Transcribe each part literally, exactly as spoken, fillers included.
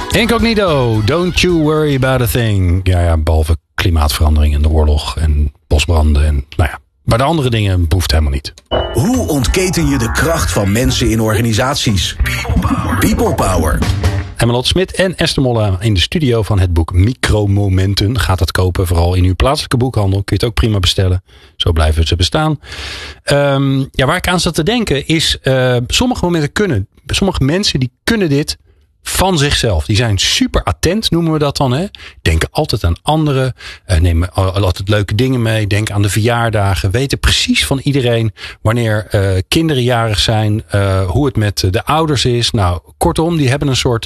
Incognito, don't you worry about a thing. Ja, ja, behalve klimaatverandering en de oorlog en bosbranden en nou ja. Maar de andere dingen behoeft helemaal niet. Hoe ontketen je de kracht van mensen in organisaties? People Power. People Power. Emmelotte Smit en Esther Molla in de studio van het boek Micromomenten. Gaat dat kopen, vooral in uw plaatselijke boekhandel. Kun je het ook prima bestellen. Zo blijven ze bestaan. Um, ja, waar ik aan zat te denken is, uh, sommige momenten kunnen, sommige mensen die kunnen dit van zichzelf. Die zijn super attent, noemen we dat dan. Hè? Denken altijd aan anderen. Uh, nemen altijd leuke dingen mee. Denken aan de verjaardagen. Weten precies van iedereen wanneer uh, kinderen jarig zijn. Uh, hoe het met de ouders is. Nou, kortom, die hebben een soort...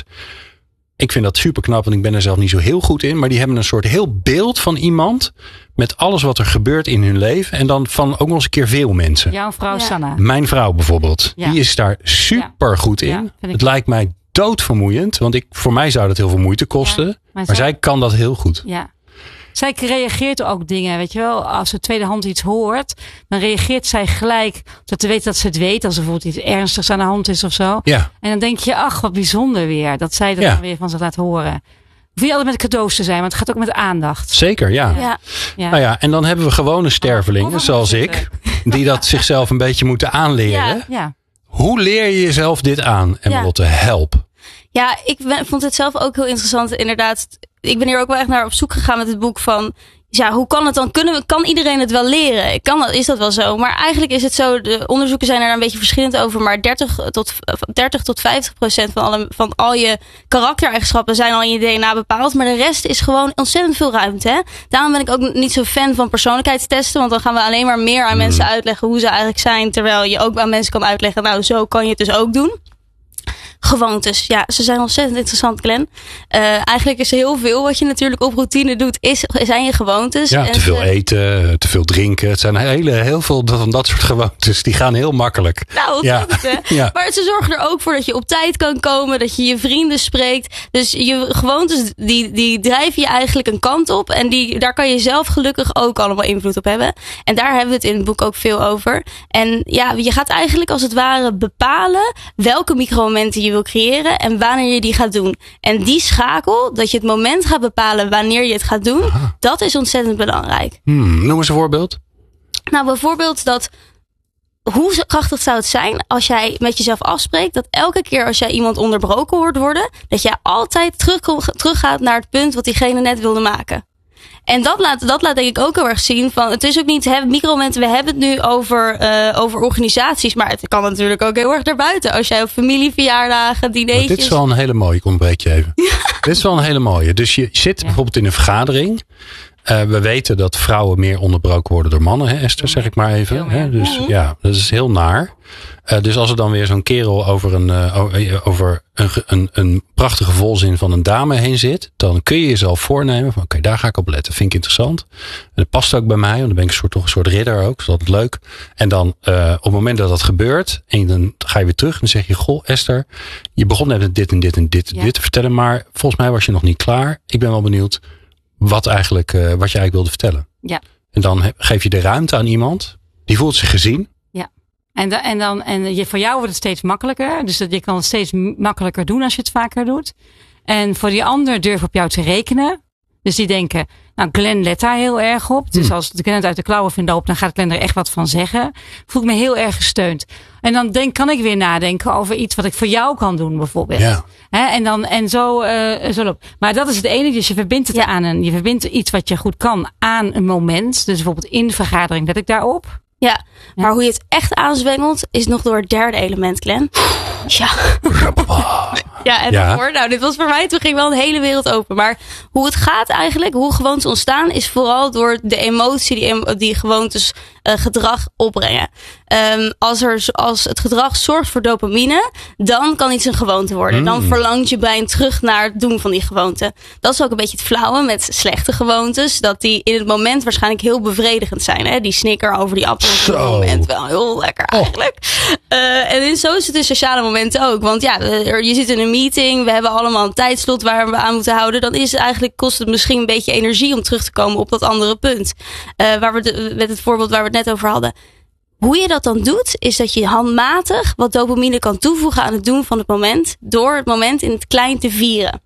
Ik vind dat super knap, want ik ben er zelf niet zo heel goed in. Maar die hebben een soort heel beeld van iemand. Met alles wat er gebeurt in hun leven. En dan van ook nog eens een keer veel mensen. Jouw vrouw Ja. Sanna. Mijn vrouw bijvoorbeeld. Ja. Die is daar super goed in. Ja, vind ik het lijkt mij doodvermoeiend. Want ik, voor mij zou dat heel veel moeite kosten. Ja, maar maar zij, zij- kan dat heel goed. Ja. Zij reageert ook dingen, weet je wel. Als ze tweedehand iets hoort, dan reageert zij gelijk. Zodat ze weet dat ze het weet. Als er bijvoorbeeld iets ernstigs aan de hand is of zo. Ja. En dan denk je, ach, wat bijzonder weer. Dat zij dat Ja. dan weer van zich laat horen. Hoef niet altijd met cadeaus te zijn, want het gaat ook met aandacht. Zeker, ja. Ja. Ja. Nou ja, en dan hebben we gewone stervelingen, Of- zoals ik. Die dat zichzelf een beetje moeten aanleren. Ja. Ja. Hoe leer je jezelf dit aan? En Lotte, help. Ja, ik ben, vond het zelf ook heel interessant. Inderdaad, ik ben hier ook wel echt naar op zoek gegaan met het boek van... Ja, hoe kan het dan? Kunnen we, kan iedereen het wel leren? Kan dat, is dat wel zo? Maar eigenlijk is het zo, de onderzoeken zijn er een beetje verschillend over. Maar dertig tot, dertig tot vijftig procent van, alle, van al je karaktereigenschappen zijn al in je D N A bepaald. Maar de rest is gewoon ontzettend veel ruimte. Hè? Daarom ben ik ook niet zo fan van persoonlijkheidstesten. Want dan gaan we alleen maar meer aan mensen uitleggen hoe ze eigenlijk zijn. Terwijl je ook aan mensen kan uitleggen, nou zo kan je het dus ook doen. Gewoontes, ja, ze zijn ontzettend interessant, Glenn. Uh, eigenlijk is er heel veel wat je natuurlijk op routine doet, is, zijn je gewoontes. Ja, En te veel ze- eten, te veel drinken. Het zijn hele, heel veel van dat soort gewoontes. Die gaan heel makkelijk. Nou, Ja. ontzettend, hè? Ja. Maar ze zorgen er ook voor dat je op tijd kan komen, dat je je vrienden spreekt. Dus je gewoontes, die, die drijven je eigenlijk een kant op. En die, daar kan je zelf gelukkig ook allemaal invloed op hebben. En daar hebben we het in het boek ook veel over. En ja, je gaat eigenlijk als het ware bepalen welke micromomenten je wil creëren en wanneer je die gaat doen. En die schakel, dat je het moment gaat bepalen wanneer je het gaat doen, Aha. dat is ontzettend belangrijk. Hmm, noem eens een voorbeeld. Nou, bijvoorbeeld dat, hoe krachtig zou het zijn als jij met jezelf afspreekt dat elke keer als jij iemand onderbroken hoort worden, dat jij altijd terug, teruggaat naar het punt wat diegene net wilde maken. En dat laat, dat laat denk ik ook heel erg zien van, het is ook niet hè, micromomenten, we hebben het nu over, uh, over organisaties, maar het kan natuurlijk ook heel erg daarbuiten. Als jij op familieverjaardagen, Maar dineetjes. dit is wel een hele mooie, ik ontbreek je even. Dit is wel een hele mooie. Dus je zit Ja. bijvoorbeeld in een vergadering. Uh, we weten dat vrouwen meer onderbroken worden door mannen, hè Esther, zeg ik maar even. Veel meer. Hè? Dus Mhm. ja, dat is heel naar. Uh, dus als er dan weer zo'n kerel over een, uh, over een, een, een prachtige volzin van een dame heen zit, dan kun je jezelf voornemen van oké, okay, daar ga ik op letten. Vind ik interessant. En dat past ook bij mij, want dan ben ik een soort, toch een soort ridder ook. Dat is altijd leuk. En dan uh, op het moment dat dat gebeurt, en dan ga je weer terug en dan zeg je, goh Esther, je begon net met dit en dit en dit en Ja. dit te vertellen, maar volgens mij was je nog niet klaar. Ik ben wel benieuwd wat, eigenlijk, uh, wat je eigenlijk wilde vertellen. Ja. En dan he, geef je de ruimte aan iemand, die voelt zich gezien. En, da, en, dan, en je, voor jou wordt het steeds makkelijker. Dus dat je kan het steeds m- makkelijker doen als je het vaker doet. En voor die ander durf op jou te rekenen. Dus die denken, nou Glenn let daar heel erg op. Dus als de Glenn het uit de klauwen vindt lopen, dan gaat Glenn er echt wat van zeggen. Voel ik me heel erg gesteund. En dan denk, kan ik weer nadenken over iets wat ik voor jou kan doen bijvoorbeeld. Ja. Hè, en dan en zo, uh, zo loopt. Maar dat is het ene. Dus je verbindt het Ja. aan een, je verbindt iets wat je goed kan aan een moment. Dus bijvoorbeeld in de vergadering let ik daarop. Ja, maar hoe je het echt aanzwengelt is nog door het derde element, Glenn. Ja. Ja, en Ja. hoor, nou, dit was voor mij, toen ging wel een hele wereld open. Maar hoe het gaat eigenlijk, hoe gewoontes ontstaan, is vooral door de emotie die, em- die gewoontes uh, gedrag opbrengen. Um, als, er, als het gedrag zorgt voor dopamine, dan kan iets een gewoonte worden. Mm. Dan verlangt je brein terug naar het doen van die gewoonte. Dat is ook een beetje het flauwe met slechte gewoontes. Dat die in het moment waarschijnlijk heel bevredigend zijn. Hè? Die snicker over die appel op het Zo. moment wel heel lekker eigenlijk. Uh, en in zo is het in sociale momenten ook. Want ja, er- je zit in een meeting. We hebben allemaal een tijdslot waar we aan moeten houden. Dan is het eigenlijk, kost het misschien een beetje energie om terug te komen op dat andere punt. Uh, waar we de, met het voorbeeld waar we het net over hadden. Hoe je dat dan doet, is dat je handmatig wat dopamine kan toevoegen aan het doen van het moment. Door het moment in het klein te vieren.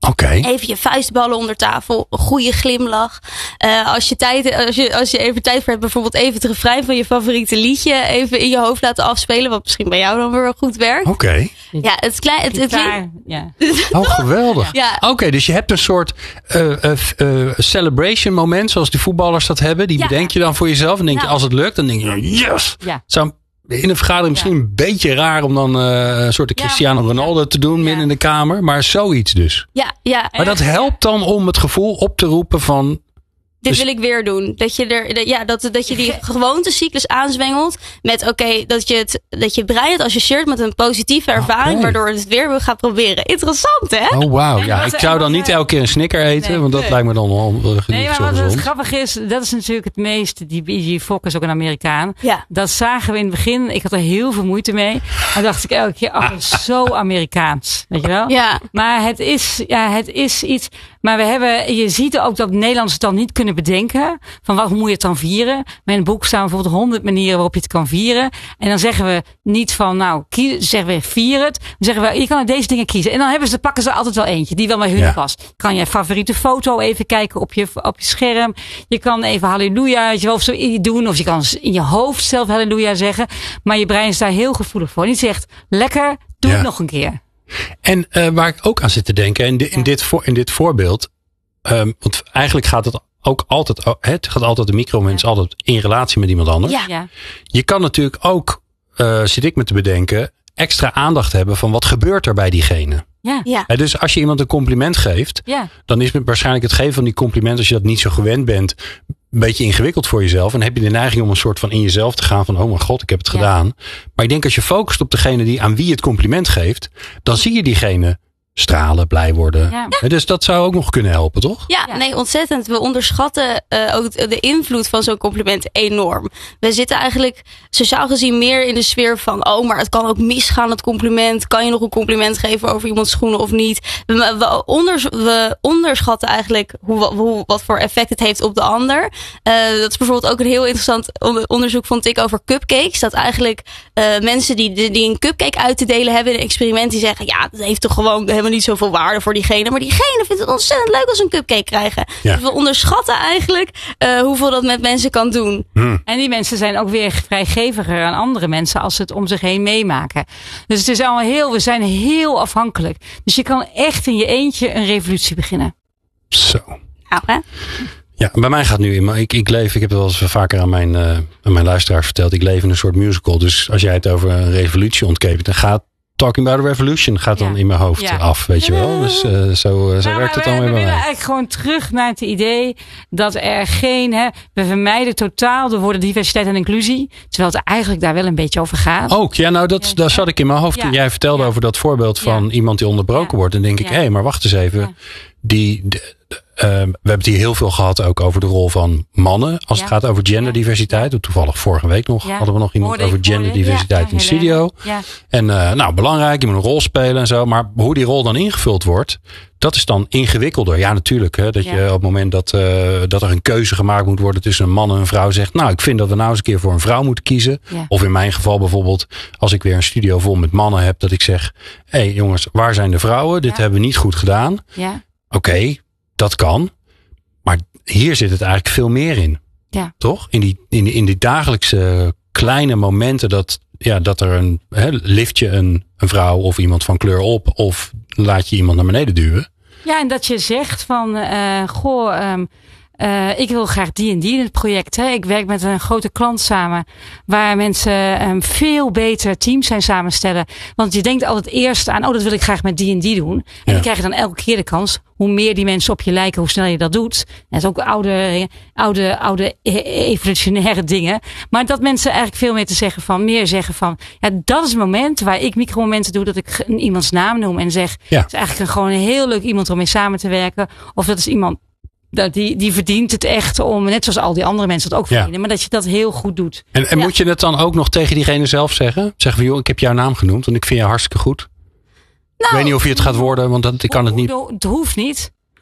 Oké. Okay. Even je vuistballen onder tafel. Een goede glimlach. Uh, als, je tijd, als, je, als je even tijd voor hebt, bijvoorbeeld even het refrein van je favoriete liedje even in je hoofd laten afspelen. Wat misschien bij jou dan weer goed werkt. Oké. Okay. Ja, het is klein. Het, het, het, ja. Oh, geweldig. Ja. Oké, okay, dus je hebt een soort uh, uh, uh, celebration moment, zoals die voetballers dat hebben. Die ja. bedenk je dan voor jezelf. En denk je, nou. als het lukt, dan denk je, yes! Ja. Zou in een vergadering misschien ja. een beetje raar om dan uh, een soort Cristiano ja. Ronaldo te doen, ja. midden in de kamer. Maar zoiets dus. Ja, ja. Maar dat helpt dan om het gevoel op te roepen van... Dit dus, wil ik weer doen. Dat je, er, ja, dat, dat je die gewoontecyclus aanzwengelt. Met oké, okay, dat je het dat je brein het associeert met een positieve ervaring. Okay. Waardoor het weer wil gaan proberen. Interessant, hè? Oh, wauw. Ja, ik zou dan niet elke keer een Snicker eten. Nee, want dat nee. lijkt me dan wel uh, nee, maar zo wat gezond. het grappig is, dat is natuurlijk het meest. Die B G Fogg is ook een Amerikaan. Ja. Dat zagen we in het begin. Ik had er heel veel moeite mee. En dacht ik elke keer, oh, zo Amerikaans. Weet je wel? Ja. Maar het is, ja, het is iets... Maar we hebben, je ziet ook dat Nederlanders het dan niet kunnen bedenken. Van wat, hoe moet je het dan vieren? Maar in het boek staan bijvoorbeeld honderd manieren waarop je het kan vieren. En dan zeggen we niet van, nou, kies, zeggen we vier het. Dan zeggen we, je kan uit deze dingen kiezen. En dan hebben ze, pakken ze altijd wel eentje die wel bij hun ja. past. Kan je favoriete foto even kijken op je, op je scherm. Je kan even halleluja of zo doen. Of je kan in je hoofd zelf halleluja zeggen. Maar je brein is daar heel gevoelig voor. En die zegt, lekker, doe ja. het nog een keer. En uh, waar ik ook aan zit te denken, in, de, in, dit, voor, in dit voorbeeld, um, want eigenlijk gaat het ook altijd, het gaat altijd de micromens ja. altijd in relatie met iemand anders. Ja. Ja. Je kan natuurlijk ook, uh, zit ik me te bedenken, extra aandacht hebben van wat gebeurt er bij diegene. Ja. Ja. He, dus als je iemand een compliment geeft, ja. dan is het waarschijnlijk het geven van die compliment, als je dat niet zo gewend bent, een beetje ingewikkeld voor jezelf. En heb je de neiging om een soort van in jezelf te gaan van, oh mijn god, ik heb het ja. gedaan. Maar ik denk als je focust op degene die aan wie het compliment geeft, dan zie je diegene stralen, blij worden. Ja. Ja. Dus dat zou ook nog kunnen helpen, toch? Ja, ja. nee, ontzettend. We onderschatten uh, ook de invloed van zo'n compliment enorm. We zitten eigenlijk sociaal gezien meer in de sfeer van, oh, maar het kan ook misgaan, het compliment. Kan je nog een compliment geven over iemands schoenen of niet? We, we, onders, we onderschatten eigenlijk hoe, hoe, wat voor effect het heeft op de ander. Uh, dat is bijvoorbeeld ook een heel interessant onderzoek, vond ik, over cupcakes. Dat eigenlijk uh, mensen die, die een cupcake uit te delen hebben in een experiment, die zeggen, ja, dat heeft toch gewoon helemaal niet zoveel waarde voor diegene. Maar diegene vindt het ontzettend leuk als ze een cupcake krijgen. Ja. Dus we onderschatten eigenlijk uh, hoeveel dat met mensen kan doen. Hmm. En die mensen zijn ook weer vrijgeviger aan andere mensen als ze het om zich heen meemaken. Dus het is allemaal heel, we zijn heel afhankelijk. Dus je kan echt in je eentje een revolutie beginnen. Zo. Nou, hè? Ja, bij mij gaat nu in. Ik, ik leef, ik heb het wel eens vaker aan mijn, uh, aan mijn luisteraars verteld. Ik leef in een soort musical. Dus als jij het over een revolutie ontkept, dan gaat Talking About a Revolution gaat dan ja. in mijn hoofd ja. af, weet je wel. Dus uh, zo, uh, zo nou, werkt het we, dan weer bij mij. We willen eigenlijk gewoon terug naar het idee dat er geen... Hè, we vermijden totaal de woorden diversiteit en inclusie. Terwijl het eigenlijk daar wel een beetje over gaat. Ook, ja, nou dat, daar zat ik in mijn hoofd. Ja. Toen jij vertelde ja. over dat voorbeeld van ja. iemand die onderbroken ja. wordt. Dan denk ik, hé, ja. hey, maar wacht eens even. Ja. Die... De, Uh, we hebben het hier heel veel gehad ook over de rol van mannen. Als ja. het gaat over genderdiversiteit. Ja. Toevallig vorige week nog ja. hadden we nog iemand hoorde over genderdiversiteit ja. in de studio. Ja. En uh, nou belangrijk, je moet een rol spelen en zo. Maar hoe die rol dan ingevuld wordt, dat is dan ingewikkelder. Ja, natuurlijk. Hè, dat ja. je op het moment dat, uh, dat er een keuze gemaakt moet worden tussen een man en een vrouw zegt, nou, ik vind dat we nou eens een keer voor een vrouw moeten kiezen. Ja. Of in mijn geval bijvoorbeeld, als ik weer een studio vol met mannen heb, dat ik zeg, hé hey, jongens, waar zijn de vrouwen? Dit ja. hebben we niet goed gedaan. Ja. Oké. Okay, dat kan, maar hier zit het eigenlijk veel meer in. Ja. Toch? In die, in, in die dagelijkse kleine momenten dat, ja, dat er een, hè, lift je een, een vrouw of iemand van kleur op of laat je iemand naar beneden duwen. Ja, en dat je zegt van, uh, goh, um, uh, ik wil graag die en die in het project. Hè. Ik werk met een grote klant samen waar mensen um, veel beter teams zijn samenstellen. Want je denkt altijd eerst aan, oh, dat wil ik graag met die en die doen. En ja. die krijgen dan elke keer de kans. Hoe meer die mensen op je lijken, hoe sneller je dat doet. Dat is ook oude, oude, oude evolutionaire dingen. Maar dat mensen eigenlijk veel meer te zeggen van, meer zeggen van, ja, dat is het moment waar ik micromomenten doe, dat ik iemands naam noem en zeg, ja. het is eigenlijk een, gewoon een heel leuk iemand om mee samen te werken. Of dat is iemand, die, die verdient het echt om, net zoals al die andere mensen het ook verdienen, ja. maar dat je dat heel goed doet. En, en ja. moet je het dan ook nog tegen diegene zelf zeggen? Zeggen van, joh, ik heb jouw naam genoemd en ik vind jou hartstikke goed. Nou, ik weet niet of je het gaat worden, want dat, ik kan het niet. Het hoeft niet.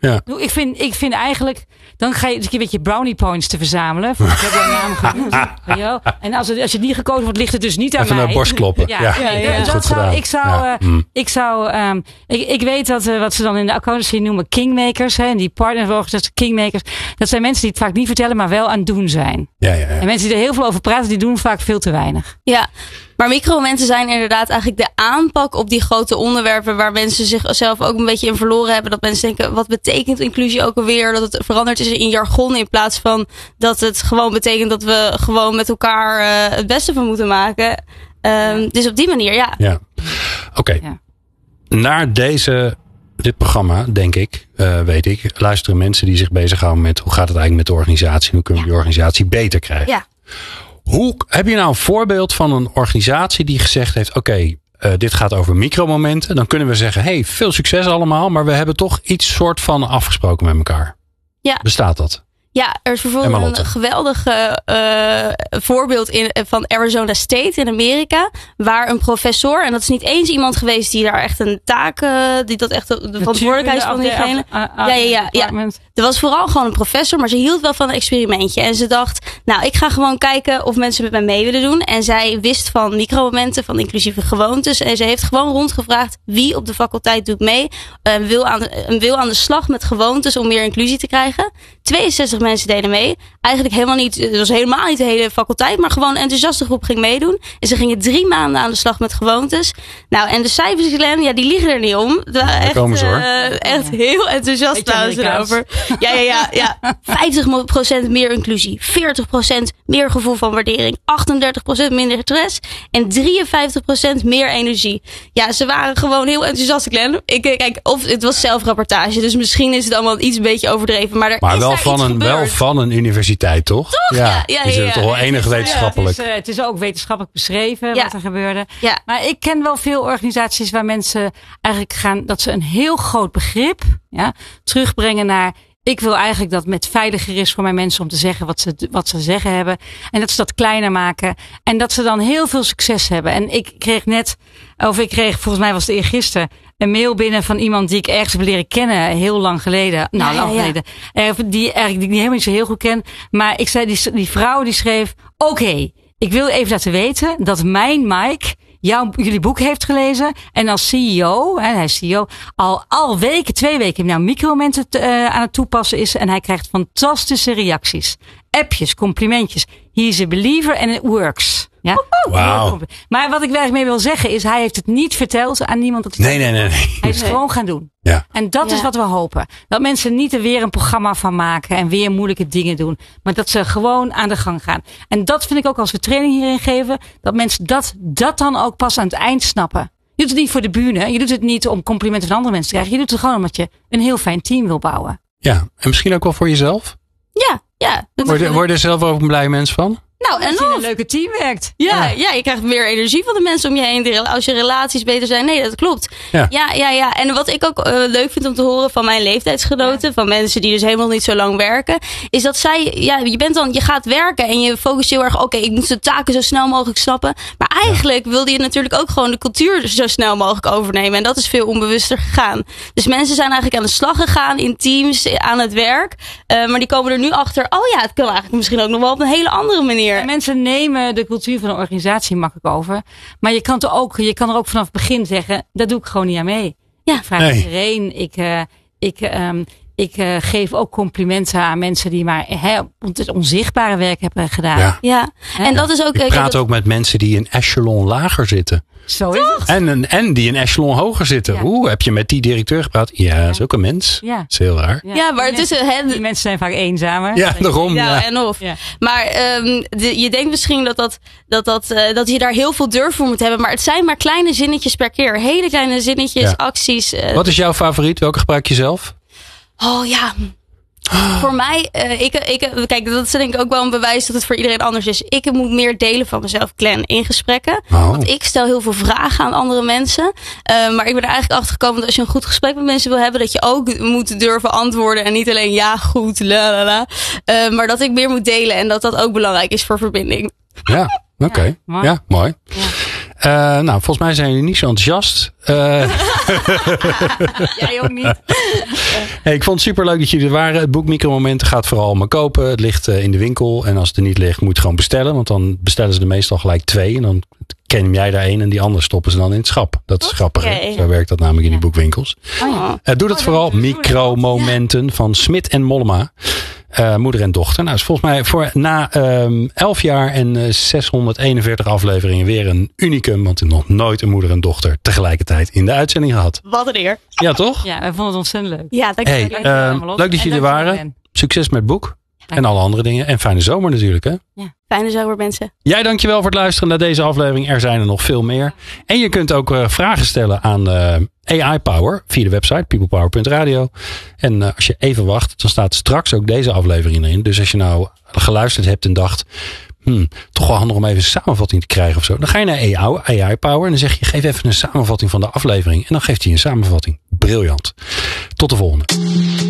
Ja. Ik vind, ik vind eigenlijk, dan ga je een beetje brownie points te verzamelen. Van, ik heb jouw naam genoemd. En als het, als je niet gekozen wordt, ligt het dus niet aan Even mij. naar borst kloppen. Ja, Ja, ja, ja, ja, dat goed zou, gedaan. ik zou, Ja. uh, Mm. ik zou, um, ik, ik weet dat uh, wat ze dan in de accountancy noemen kingmakers, hè, en die partnerorganisaties, kingmakers, dat zijn mensen die het vaak niet vertellen, maar wel aan het doen zijn. Ja, ja, ja. En mensen die er heel veel over praten, die doen vaak veel te weinig. Ja, maar micromomenten zijn inderdaad eigenlijk de aanpak op die grote onderwerpen waar mensen zichzelf ook een beetje in verloren hebben. Dat mensen denken, wat betekent inclusie ook alweer? Dat het veranderd is in jargon in plaats van dat het gewoon betekent dat we gewoon met elkaar uh, het beste van moeten maken. Um, ja. Dus op die manier, ja. Ja. Oké. Okay. Ja. Naar deze, dit programma, denk ik, uh, weet ik, luisteren mensen die zich bezighouden met hoe gaat het eigenlijk met de organisatie? Hoe kunnen we die organisatie beter krijgen? Ja. Hoe, heb je nou een voorbeeld van een organisatie die gezegd heeft, oké, okay, uh, dit gaat over micromomenten. Dan kunnen we zeggen, hey, veel succes allemaal, maar we hebben toch iets soort van afgesproken met elkaar. Ja. Bestaat dat? Ja, er is bijvoorbeeld een geweldig uh, voorbeeld in, van Arizona State in Amerika. Waar een professor, en dat is niet eens iemand geweest die daar echt een taak, uh, die dat echt de, de verantwoordelijkheid is van diegene. Ja, ja, ja, ja. Er was vooral gewoon een professor, maar ze hield wel van een experimentje. En ze dacht, nou, ik ga gewoon kijken of mensen met mij mee willen doen. En zij wist van micromomenten, van inclusieve gewoontes. En ze heeft gewoon rondgevraagd wie op de faculteit doet mee. En wil aan, de, wil aan de slag met gewoontes om meer inclusie te krijgen. tweeënzestig mensen deden mee. Eigenlijk helemaal niet, het was helemaal niet de hele faculteit, maar gewoon een enthousiaste groep ging meedoen. En ze gingen drie maanden aan de slag met gewoontes. Nou, en de cijfers, Glenn, ja, die liegen er niet om. Het waren echt, komen ze, hoor. Uh, echt heel enthousiast waren ze erover. Ja, ja, ja, ja. vijftig procent meer inclusie, veertig procent meer gevoel van waardering, achtendertig procent minder stress en drieënvijftig procent meer energie. Ja, ze waren gewoon heel enthousiast, Glenn. Ik kijk, of het was zelfrapportage, dus misschien is het allemaal iets een beetje overdreven, maar er maar is wel daar van iets een, gebeurd. wel van een universiteit, toch? Toch? Ja, ja, ja. Is het ja, toch wel ja. enig wetenschappelijk? Ja, het, is, uh, het is ook wetenschappelijk beschreven Ja. wat er gebeurde. Ja. Maar ik ken wel veel organisaties waar mensen eigenlijk gaan, dat ze een heel groot begrip ja, terugbrengen naar, ik wil eigenlijk dat het met veiliger is voor mijn mensen om te zeggen wat ze, wat ze zeggen hebben. En dat ze dat kleiner maken. En dat ze dan heel veel succes hebben. En ik kreeg net, of ik kreeg, volgens mij was het eergisteren, een mail binnen van iemand die ik ergens heb leren kennen, heel lang geleden. Nou, ja, lang ja, ja. geleden. Die eigenlijk die ik niet helemaal niet zo heel goed ken. Maar ik zei, die, die vrouw die schreef, oké, okay, ik wil even laten weten dat mijn Mike jouw, jullie boek heeft gelezen. En als C E O, hè, hij is C E O, al, al weken, twee weken nou micromomenten uh, aan het toepassen is. En hij krijgt fantastische reacties. Appjes, complimentjes. He is a believer and it works. Ja? Wauw. Maar wat ik eigenlijk mee wil zeggen is, hij heeft het niet verteld aan niemand. Dat hij Nee, nee, nee, nee. Hij is het gewoon gaan doen. Ja. En dat Ja. is wat we hopen. Dat mensen niet er weer een programma van maken en weer moeilijke dingen doen. Maar dat ze gewoon aan de gang gaan. En dat vind ik ook als we training hierin geven. Dat mensen dat, dat dan ook pas aan het eind snappen. Je doet het niet voor de bühne. Je doet het niet om complimenten van andere mensen te krijgen. Je doet het gewoon omdat je een heel fijn team wil bouwen. Ja, en misschien ook wel voor jezelf? Ja, ja. Dat Word je, is- word je er zelf ook een blij mens van? nou, en Als je in of. een leuke team werkt. Ja, ja, je krijgt meer energie van de mensen om je heen. De- Als je relaties beter zijn. Nee, dat klopt. Ja. Ja, ja, ja. En wat ik ook uh, leuk vind om te horen van mijn leeftijdsgenoten, ja. van mensen die dus helemaal niet zo lang werken, is dat zij, ja, je bent dan, je gaat werken en je focust je heel erg, oké, okay, ik moet de taken zo snel mogelijk snappen. Maar eigenlijk ja. wilde je natuurlijk ook gewoon de cultuur zo snel mogelijk overnemen. En dat is veel onbewuster gegaan. Dus mensen zijn eigenlijk aan de slag gegaan in teams, aan het werk. Uh, maar die komen er nu achter, oh ja, het kan eigenlijk misschien ook nog wel op een hele andere manier. En mensen nemen de cultuur van een organisatie makkelijk over. Maar je kan, er ook, je kan er ook vanaf het begin zeggen, dat doe ik gewoon niet aan mee. Ja. Ik vraag Nee. iedereen. Ik, uh, ik, um, ik uh, geef ook complimenten aan mensen die maar hè, het onzichtbare werk hebben gedaan. Ja. Ja, en dat is ook. Ik praat ook met mensen die een echelon lager zitten. Zo is het. En, een, en die een echelon hoger zitten. Ja. Oeh, heb je met die directeur gepraat? Ja, dat is ook een mens. Ja. Dat is heel raar. Ja, maar die het is mensen, hè, die mensen zijn vaak eenzamer. Ja, daarom. Ja, Ja. en of. Ja. Maar um, de, je denkt misschien dat, dat, dat, dat, uh, dat je daar heel veel durf voor moet hebben. Maar het zijn maar kleine zinnetjes per keer. Hele kleine zinnetjes, Ja. acties. Uh, Wat is jouw favoriet? Welke gebruik je zelf? Oh ja. Voor mij, uh, ik, ik, kijk, dat is denk ik ook wel een bewijs dat het voor iedereen anders is. Ik moet meer delen van mezelf, Glenn, in gesprekken. Oh. Want ik stel heel veel vragen aan andere mensen. Uh, maar ik ben er eigenlijk achter gekomen dat als je een goed gesprek met mensen wil hebben, dat je ook moet durven antwoorden. En niet alleen ja, goed, la la la. Uh, maar dat ik meer moet delen en dat dat ook belangrijk is voor verbinding. Ja, oké. Okay. Ja, mooi. Ja, mooi. Ja. Uh, nou, volgens mij zijn jullie niet zo enthousiast. Uh, Jij ook niet. hey, ik vond het superleuk dat jullie er waren. Het boek Micromomenten gaat vooral maar kopen. Het ligt uh, in de winkel. En als het er niet ligt, moet je het gewoon bestellen. Want dan bestellen ze er meestal gelijk twee. En dan ken jij daar één en die andere stoppen ze dan in het schap. Dat is okay. grappig. Hè? Zo werkt dat namelijk in die boekwinkels. Oh, ja. uh, doe dat oh, vooral. Micromomenten ja. van Smit en Mollema. Uh, moeder en dochter. Nou, is volgens mij voor na um, elf jaar en uh, zeshonderdeenenveertig afleveringen weer een unicum. Want er nog nooit een moeder en dochter tegelijkertijd in de uitzending gehad. Wat een eer. Ja, toch? Ja, wij vonden het ontzettend leuk. Ja, dank hey, uh, leuk dat jullie er waren. Succes met het boek. En alle andere dingen. En fijne zomer natuurlijk, hè? Ja, fijne zomer, mensen. Jij dankjewel voor het luisteren naar deze aflevering. Er zijn er nog veel meer. En je kunt ook uh, vragen stellen aan uh, A I Power via de website peoplepower punt radio. En uh, als je even wacht, dan staat straks ook deze aflevering erin. Dus als je nou geluisterd hebt en dacht, hmm, toch wel handig om even een samenvatting te krijgen of zo. Dan ga je naar A I Power en dan zeg je, geef even een samenvatting van de aflevering. En dan geeft hij een samenvatting. Briljant. Tot de volgende.